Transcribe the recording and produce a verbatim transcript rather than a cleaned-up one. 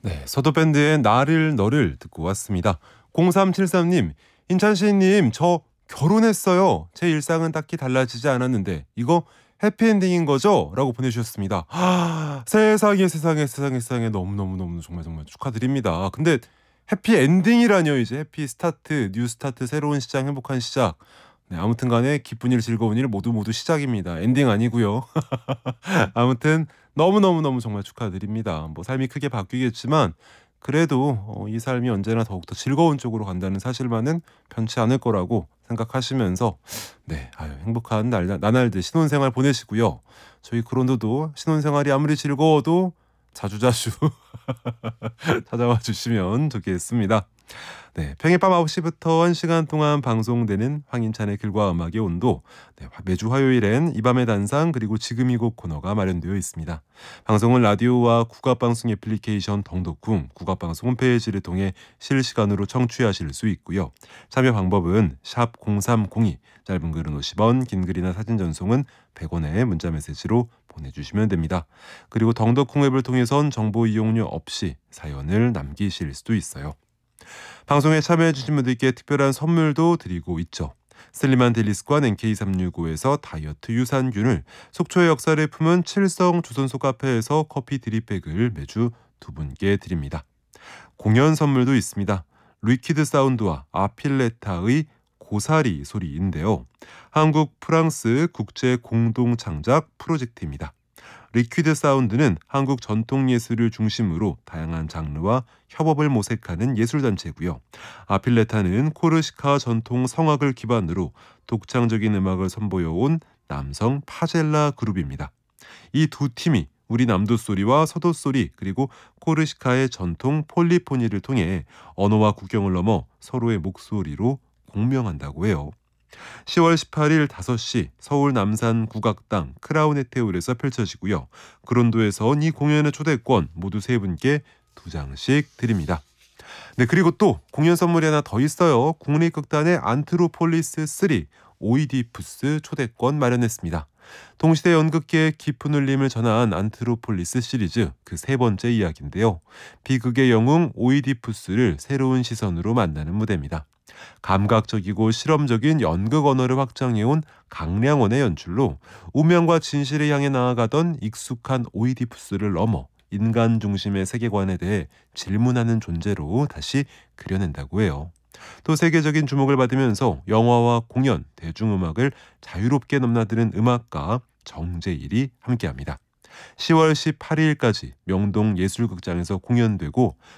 네, 서도밴드의 나를 너를 듣고 왔습니다. 공삼칠삼 님, 인찬씨님, 저 결혼했어요. 제 일상은 딱히 달라지지 않았는데 이거 해피엔딩인 거죠? 라고 보내주셨습니다. 아, 세상에 세상에 세상에 세상에 너무너무너무 정말 정말 축하드립니다. 근데 해피엔딩이라뇨. 이제 해피 스타트, 뉴 스타트, 새로운 시작, 행복한 시작. 네, 아무튼 간에 기쁜 일, 즐거운 일 모두 모두 시작입니다. 엔딩 아니고요. 아무튼 너무너무너무 정말 축하드립니다. 뭐 삶이 크게 바뀌겠지만 그래도 어, 이 삶이 언제나 더욱더 즐거운 쪽으로 간다는 사실만은 변치 않을 거라고 생각하시면서 네, 아유, 행복한 날, 나날들 신혼생활 보내시고요. 저희 그런도도 신혼생활이 아무리 즐거워도 자주자주 찾아와 주시면 좋겠습니다. 네, 평일 밤 아홉 시부터 한 시간 동안 방송되는 황인찬의 글과 음악의 온도. 네, 매주 화요일엔 이 밤의 단상 그리고 지금 이 곡 코너가 마련되어 있습니다. 방송은 라디오와 국악방송 애플리케이션 덩덕궁 국악방송 홈페이지를 통해 실시간으로 청취하실 수 있고요. 참여 방법은 샵 공삼공이, 짧은 글은 오십 원, 긴 글이나 사진 전송은 백 원의 문자 메시지로 보내주시면 됩니다. 그리고 덩덕궁 앱을 통해선 정보 이용료 없이 사연을 남기실 수도 있어요. 방송에 참여해주신 분들께 특별한 선물도 드리고 있죠. 슬림한 델리스관 엔케이 삼육오에서 다이어트 유산균을, 속초의 역사를 품은 칠성 조선소 카페에서 커피 드립백을 매주 두 분께 드립니다. 공연 선물도 있습니다. 리퀴드 사운드와 아필레타의 고사리 소리인데요. 한국 프랑스 국제 공동 창작 프로젝트입니다. 리퀴드 사운드는 한국 전통예술을 중심으로 다양한 장르와 협업을 모색하는 예술단체고요. 아필레타는 코르시카 전통 성악을 기반으로 독창적인 음악을 선보여온 남성 파젤라 그룹입니다. 이 두 팀이 우리 남도소리와 서도소리 그리고 코르시카의 전통 폴리포니를 통해 언어와 국경을 넘어 서로의 목소리로 공명한다고 해요. 시월 십팔일 다섯 시 서울 남산 국악당 크라운 에테올에서 펼쳐지고요. 그런도에선 이 공연의 초대권 모두 세 분께 두 장씩 드립니다. 네, 그리고 또 공연 선물이 하나 더 있어요. 국립극단의 안트로폴리스 삼 오이디푸스 초대권 마련했습니다. 동시대 연극계의 깊은 울림을 전한 안트로폴리스 시리즈 그 세 번째 이야기인데요. 비극의 영웅 오이디푸스를 새로운 시선으로 만나는 무대입니다. 감각적이고 실험적인 연극 언어를 확장해온 강량원의 연출로 운명과 진실을 향해 나아가던 익숙한 오이디푸스를 넘어 인간 중심의 세계관에 대해 질문하는 존재로 다시 그려낸다고 해요. 또 세계적인 주목을 받으면서 영화와 공연, 대중음악을 자유롭게 넘나드는 음악가 정재일이 함께합니다. 시월 십팔일까지 명동 예술극장에서 공연되고